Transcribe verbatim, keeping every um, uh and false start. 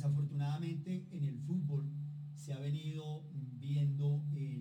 desafortunadamente en el fútbol se ha venido viendo eh,